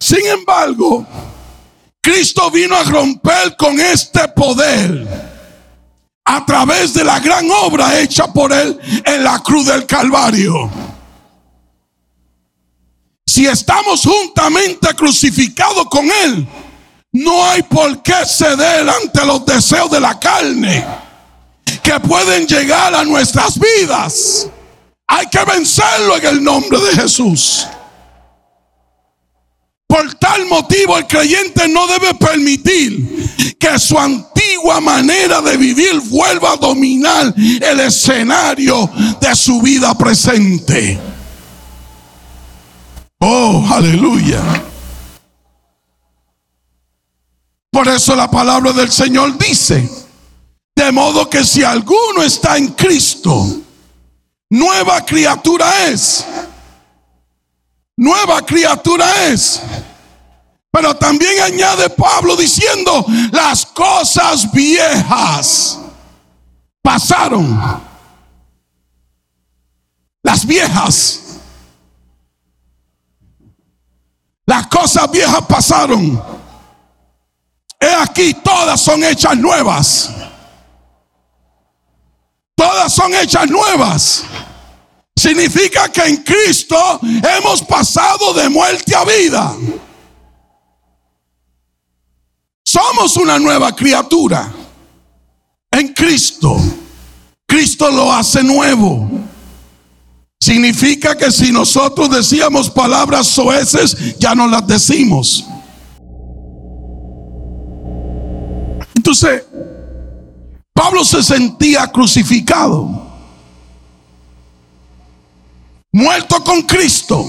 Sin embargo, Cristo vino a romper con este poder a través de la gran obra hecha por Él en la cruz del Calvario. Si estamos juntamente crucificados con Él, no hay por qué ceder ante los deseos de la carne que pueden llegar a nuestras vidas. Hay que vencerlo en el nombre de Jesús. Por tal motivo, el creyente no debe permitir que su antigua manera de vivir vuelva a dominar el escenario de su vida presente. Oh, aleluya. Por eso la palabra del Señor dice: de modo que si alguno está en Cristo, nueva criatura es. Nueva criatura es. Pero también añade Pablo diciendo: las cosas viejas pasaron. Las viejas. Las cosas viejas pasaron. He aquí, todas son hechas nuevas. Todas son hechas nuevas. Significa que en Cristo hemos pasado de muerte a vida. Somos una nueva criatura en Cristo. Cristo lo hace nuevo. Significa que si nosotros decíamos palabras soeces, ya no las decimos. Entonces, Pablo se sentía crucificado, muerto con Cristo,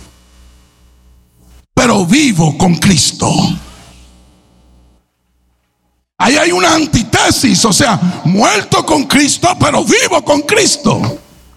pero vivo con Cristo. Ahí hay una antítesis, o sea, muerto con Cristo, pero vivo con Cristo.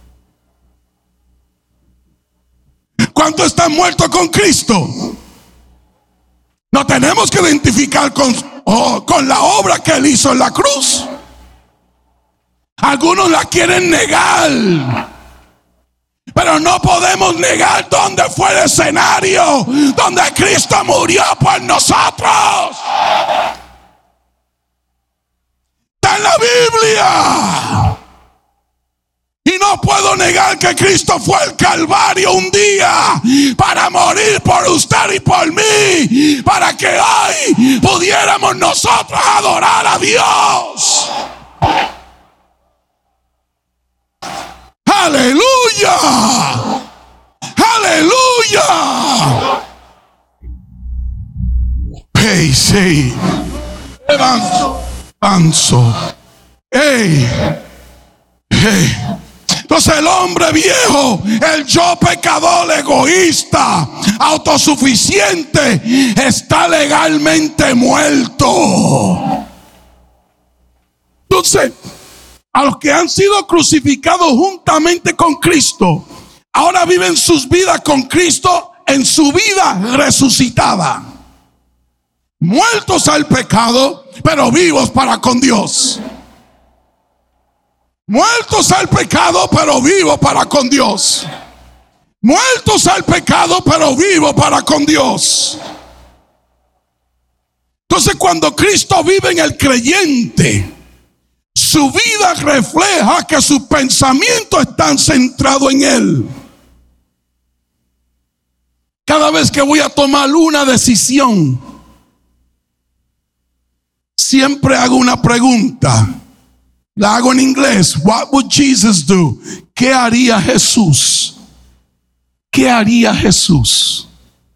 ¿Cuántos están muertos con Cristo? Nos tenemos que identificar con la obra que Él hizo en la cruz. Algunos la quieren negar, pero no podemos negar dónde fue el escenario donde Cristo murió por nosotros. Está en la Biblia. Y no puedo negar que Cristo fue al Calvario un día para morir por usted y por mí, para que hoy pudiéramos nosotros adorar a Dios. ¡Aleluya! ¡Aleluya! Hey, sí. Avanzo. Hey. Hey. Entonces el hombre viejo, el yo pecador, egoísta, autosuficiente, está legalmente muerto. Entonces, a los que han sido crucificados juntamente con Cristo, ahora viven sus vidas con Cristo en su vida resucitada. Muertos al pecado, pero vivos para con Dios. Muertos al pecado, pero vivos para con Dios. Muertos al pecado, pero vivos para con Dios. Entonces, cuando Cristo vive en el creyente, su vida refleja que sus pensamientos están centrados en Él. Cada vez que voy a tomar una decisión, siempre hago una pregunta. La hago en inglés. What would Jesus do? ¿Qué haría Jesús? ¿Qué haría Jesús?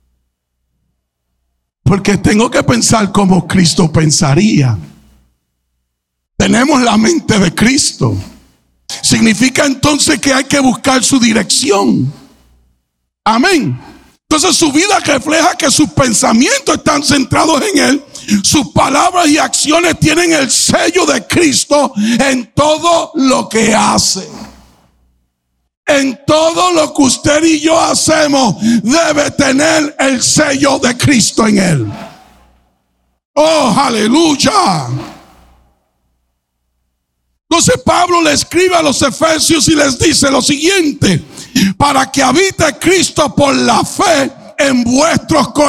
Porque tengo que pensar como Cristo pensaría. Tenemos la mente de Cristo. Significa entonces que hay que buscar su dirección. Amén. Entonces su vida refleja que sus pensamientos están centrados en Él. Sus palabras y acciones tienen el sello de Cristo en todo lo que hace. En todo lo que usted y yo hacemos debe tener el sello de Cristo en él. Oh, aleluya. Entonces Pablo le escribe a los Efesios y les dice lo siguiente: para que habite Cristo por la fe en vuestros corazones.